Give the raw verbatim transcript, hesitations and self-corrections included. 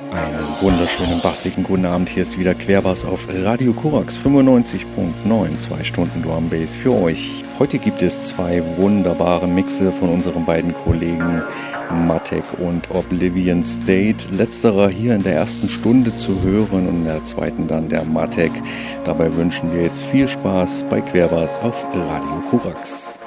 Einen wunderschönen bassigen guten Abend. Hier ist wieder Querbass auf Radio Korax fünfundneunzig Komma neun. Zwei Stunden Drum Bass für euch. Heute gibt es zwei wunderbare Mixe von unseren beiden Kollegen Matek und Oblivion State. Letzterer hier in der ersten Stunde zu hören und in der zweiten dann der Matek. Dabei wünschen wir jetzt viel Spaß bei Querbass auf Radio Korax.